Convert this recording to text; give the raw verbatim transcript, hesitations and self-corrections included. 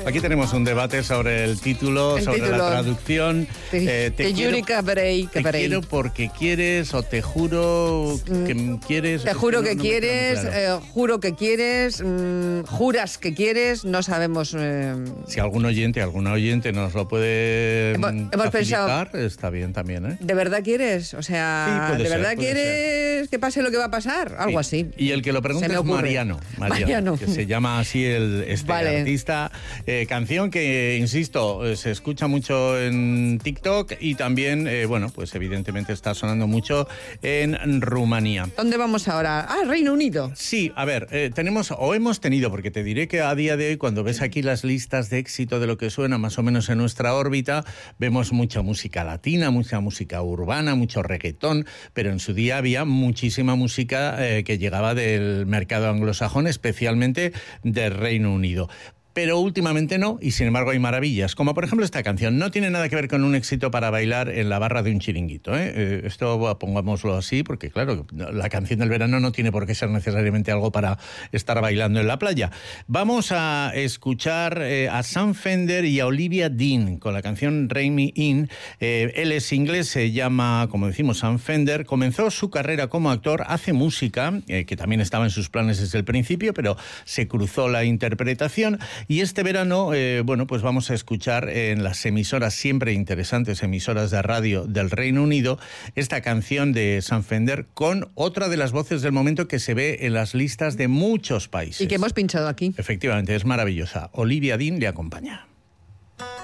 Aquí tenemos un debate sobre el título, el sobre título. la traducción. Te, eh, te te quiero, cabrey, te quiero porque quieres, o te juro que mm, quieres. Te juro que, no, que no quieres, claro. eh, juro que quieres, mmm, juras que quieres, no sabemos. Eh... Si algún oyente, alguna oyente nos lo puede hemos, hemos facilitar, pensado, está bien también, ¿eh? ¿De verdad quieres? O sea, sí, puede ¿de ser, verdad puede quieres ser. que pase lo que va a pasar? Algo sí. así. Y el que lo pregunta es Mariano, Mariano, Mariano, que se llama así el este vale. artista. Eh, canción que, insisto, se escucha mucho en TikTok y también, eh, bueno, pues evidentemente está sonando mucho en Rumanía. ¿Dónde vamos ahora? Ah, Reino Unido. Sí, a ver, eh, tenemos o hemos tenido, porque te diré que a día de hoy, cuando ves aquí las listas de éxito de lo que suena más o menos en nuestra órbita, vemos mucha música latina, mucha música urbana, mucho reggaetón, pero en su día había muchísima música eh, que llegaba del mercado anglosajón, especialmente del Reino Unido. Pero últimamente no, y sin embargo hay maravillas, como por ejemplo esta canción. No tiene nada que ver con un éxito para bailar en la barra de un chiringuito, ¿eh? Eh, esto pongámoslo así, porque claro, la canción del verano no tiene por qué ser necesariamente algo para estar bailando en la playa. Vamos a escuchar eh, a Sam Fender y a Olivia Dean con la canción Rein Me In. Eh, él es inglés, se llama, como decimos, Sam Fender. Comenzó su carrera como actor, hace música, eh, que también estaba en sus planes desde el principio, pero se cruzó la interpretación. Y este verano, eh, bueno, pues vamos a escuchar en las emisoras, siempre interesantes emisoras de radio del Reino Unido, esta canción de Sam Fender con otra de las voces del momento que se ve en las listas de muchos países. Y que hemos pinchado aquí. Efectivamente, es maravillosa. Olivia Dean le acompaña.